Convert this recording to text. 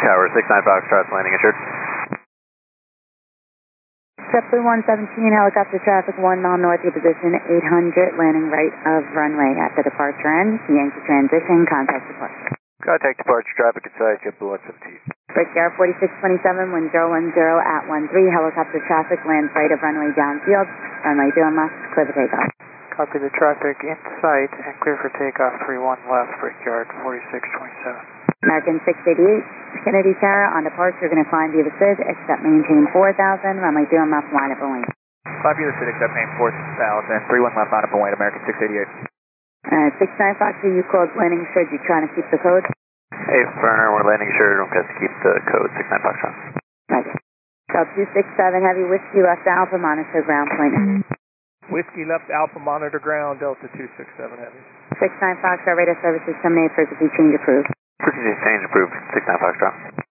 Tower 69 Foxtrot, landing assured. JetBlue 117, helicopter traffic 1 mile north of your position, 800, landing right of runway at the departure end. Yankee transition, contact departure. Contact departure traffic inside JetBlue 117. Brickyard 4627, 1010 at 13, helicopter traffic lands right of runway downfield, runway 2 left, clear for takeoff. Copy the traffic in sight and clear for takeoff 31 left, Brickyard 4627. American 688, Kennedy Tower, on departure, going to climb via the SID, except maintain 4000, runway 2 left, line up and wing. Climb via the SID, except main 4000, 31 left, line up and wing, American 688. 69 Foxtrot, you called landing assured, you trying to keep the code? Hey, Ferner, we're landing assured, don't forget to keep the code 69 Foxtrot. Roger. Call 267 Heavy, Whiskey left Alpha, monitor ground point. Whiskey left Alpha, monitor ground, Delta 267 Heavy. 69 Foxtrot, radar services terminated, frequency change approved. Frequency change approved, 69 Foxtrot.